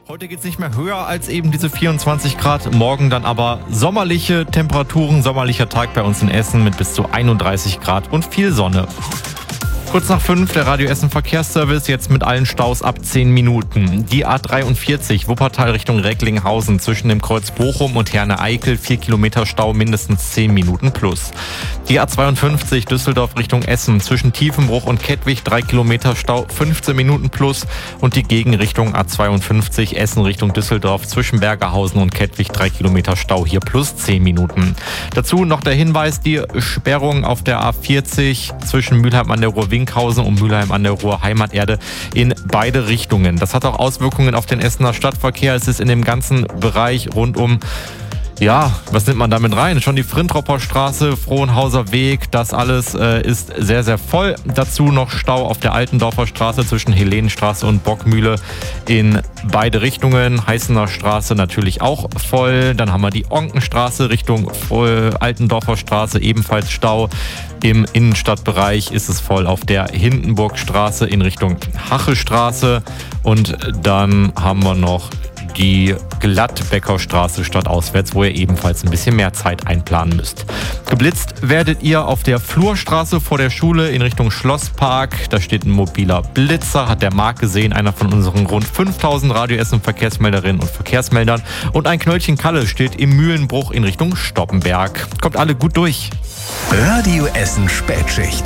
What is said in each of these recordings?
Heute geht es nicht mehr höher als eben diese 24 Grad, morgen dann aber sommerliche Temperaturen, sommerlicher Tag bei uns in Essen mit bis zu 31 Grad und viel Sonne. Kurz nach 5, der Radio Essen Verkehrsservice, jetzt mit allen Staus ab 10 Minuten. Die A43 Wuppertal Richtung Recklinghausen zwischen dem Kreuz Bochum und Herne-Eickel, 4 Kilometer Stau, mindestens 10 Minuten plus. Die A52 Düsseldorf Richtung Essen zwischen Tiefenbruch und Kettwig, 3 Kilometer Stau, 15 Minuten plus. Und die Gegenrichtung A52 Essen Richtung Düsseldorf zwischen Bergerhausen und Kettwig, 3 Kilometer Stau, hier plus 10 Minuten. Dazu noch der Hinweis, die Sperrung auf der A40 zwischen Mülheim an der Ruhr Winkhausen und Mülheim an der Ruhr Heimaterde in beide Richtungen. Das hat auch Auswirkungen auf den Essener Stadtverkehr. Es ist in dem ganzen Bereich rund um, ja, was nimmt man damit rein? Schon die Frintropper Straße, Frohnhauser Weg, das alles ist sehr, sehr voll. Dazu noch Stau auf der Altendorfer Straße zwischen Helenenstraße und Bockmühle in beide Richtungen. Heißener Straße natürlich auch voll. Dann haben wir die Onkenstraße Richtung Altendorfer Straße, ebenfalls Stau. Im Innenstadtbereich ist es voll auf der Hindenburgstraße in Richtung Hachestraße. Und dann haben wir noch die Gladbecker-Straße stadtauswärts, wo ihr ebenfalls ein bisschen mehr Zeit einplanen müsst. Geblitzt werdet ihr auf der Flurstraße vor der Schule in Richtung Schlosspark. Da steht ein mobiler Blitzer, hat der Marc gesehen, einer von unseren rund 5000 Radio Essen Verkehrsmelderinnen und Verkehrsmeldern. Und ein Knöllchen Kalle steht im Mühlenbruch in Richtung Stoppenberg. Kommt alle gut durch. Radio Essen Spätschicht.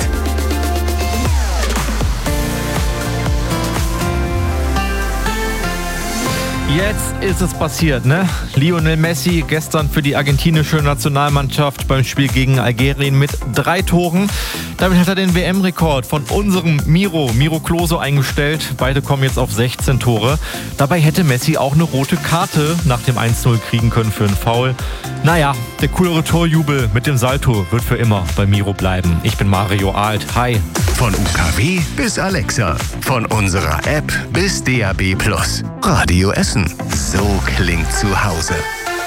Jetzt ist es passiert, ne? Lionel Messi gestern für die argentinische Nationalmannschaft beim Spiel gegen Algerien mit 3 Toren. Damit hat er den WM-Rekord von unserem Miro Klose eingestellt. Beide kommen jetzt auf 16 Tore. Dabei hätte Messi auch eine rote Karte nach dem 1-0 kriegen können für einen Foul. Naja, der coolere Torjubel mit dem Salto wird für immer bei Miro bleiben. Ich bin Mario Alt. Hi. Von UKW bis Alexa. Von unserer App bis DAB+. Radio Essen. So klingt zu Hause.